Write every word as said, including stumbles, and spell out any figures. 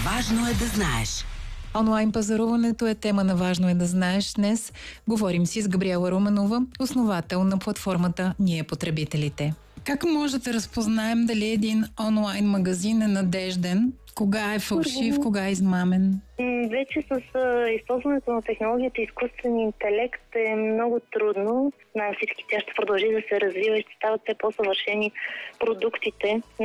Важно е да знаеш. Онлайн пазаруването е тема на Важно е да знаеш. Днес говорим си с Габриела Руменова, основател на платформата Ние потребителите. Как може да разпознаем дали един онлайн магазин е надежден? Кога е фалшив, кога е измамен? Вече с а, използването на технологията и изкуствен интелект е много трудно. Знаем всички, тя ще продължи да се развива и ще стават все по-съвършени продуктите.